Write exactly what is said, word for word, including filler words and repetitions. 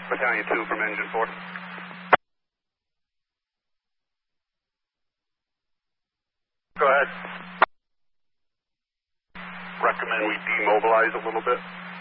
Battalion two from Engine four. Go ahead. Recommend we demobilize a little bit.